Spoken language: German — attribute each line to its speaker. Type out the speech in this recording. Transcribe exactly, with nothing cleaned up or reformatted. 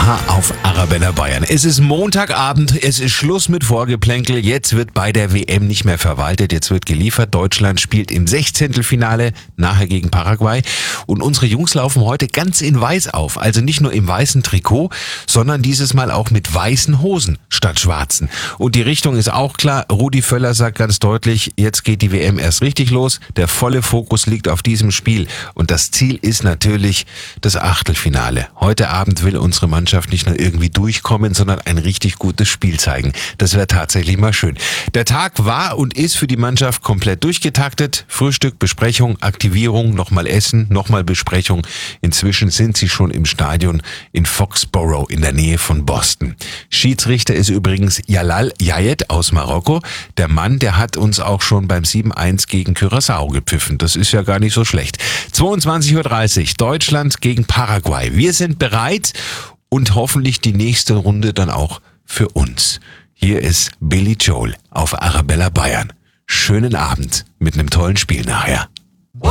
Speaker 1: Aha auf Arabella Bayern. Es ist Montagabend, es ist Schluss mit Vorgeplänkel. Jetzt wird bei der W M nicht mehr verwaltet, jetzt wird geliefert. Deutschland spielt im Sechzehntelfinale nachher gegen Paraguay. Und unsere Jungs laufen heute ganz in weiß auf. Also nicht nur im weißen Trikot, sondern dieses Mal auch mit weißen Hosen statt schwarzen. Und die Richtung ist auch klar. Rudi Völler sagt ganz deutlich, jetzt geht die W M erst richtig los. Der volle Fokus liegt auf diesem Spiel. Und das Ziel ist natürlich das Achtelfinale. Heute Abend will unsere Mannschaft nicht nur irgendwie durchkommen, sondern ein richtig gutes Spiel zeigen. Das wäre tatsächlich mal schön. Der Tag war und ist für die Mannschaft komplett durchgetaktet. Frühstück, Besprechung, Aktivierung, nochmal Essen, nochmal Besprechung. Inzwischen sind sie schon im Stadion in Foxborough in der Nähe von Boston. Schiedsrichter ist übrigens Jalal Yayet aus Marokko. Der Mann, der hat uns auch schon beim sieben eins gegen Curaçao gepfiffen. Das ist ja gar nicht so schlecht. zweiundzwanzig Uhr dreißig, Deutschland gegen Paraguay. Wir sind bereit. Und hoffentlich die nächste Runde dann auch für uns. Hier ist Billy Joel auf Arabella Bayern. Schönen Abend mit einem tollen Spiel nachher.